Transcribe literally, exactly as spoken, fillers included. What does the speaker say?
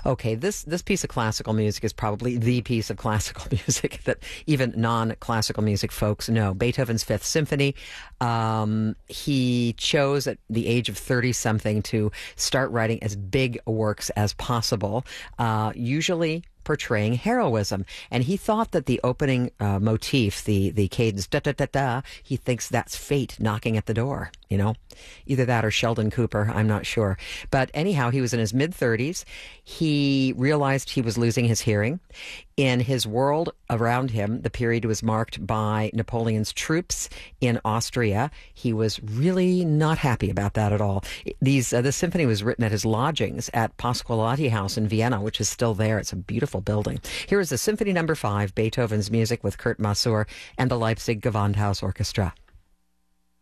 Okay, this this piece of classical music is probably the piece of classical music that even non-classical music folks know. Beethoven's Fifth Symphony. Um, he chose at the age of thirty-something to start writing as big works as possible, uh, usually portraying heroism. And he thought that the opening uh, motif, the the cadence, da da da da, he thinks that's fate knocking at the door. You know, either that or Sheldon Cooper. I'm not sure. But anyhow, he was in his mid-thirties. He realized he was losing his hearing. In his world around him, the period was marked by Napoleon's troops in Austria. He was really not happy about that at all. These uh, the symphony was written at his lodgings at Pasqualotti House in Vienna, which is still there. It's a beautiful building. Here is the Symphony Number Five, Beethoven's music with Kurt Masur and the Leipzig Gewandhaus Orchestra.